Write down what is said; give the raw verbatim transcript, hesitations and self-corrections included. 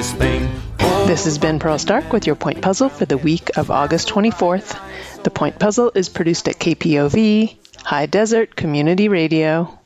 this thing. Oh. This has been Pearl Stark with your Point Puzzle for the week of August twenty-fourth. The Point Puzzle is produced at K P O V, High Desert Community Radio.